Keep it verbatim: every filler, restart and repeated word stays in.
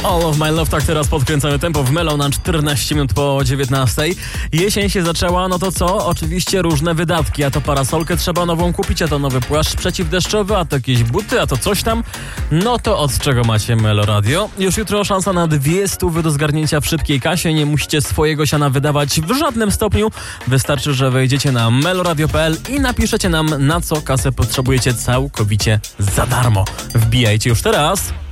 All of My Love, tak teraz podkręcamy tempo w Melo na czternaście minut po dziewiętnastej. Jesień się zaczęła, no to co? Oczywiście różne wydatki, a to parasolkę trzeba nową kupić, a to nowy płaszcz przeciwdeszczowy, a to jakieś buty, a to coś tam. No to od czego macie Melo Radio? Już jutro szansa na dwie stówy do zgarnięcia w szybkiej kasie. Nie musicie swojego siana wydawać w żadnym stopniu. Wystarczy, że wejdziecie na meloradio kropka p l i napiszecie nam, na co kasę potrzebujecie całkowicie za darmo. Wbijajcie już teraz.